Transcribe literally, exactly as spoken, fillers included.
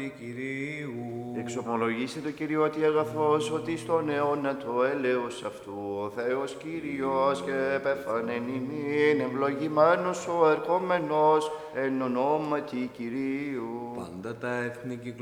Κυρίου. Εξομολογήστε το Κύριο ότι αγαθός, ότι στον αιώνα το έλεος αυτού, ο Θεός Κύριος και επέφανεν ημίν, ευλογημένος ο ερχόμενος, εν ονόματι Κυρίου. Πάντα τα έθνη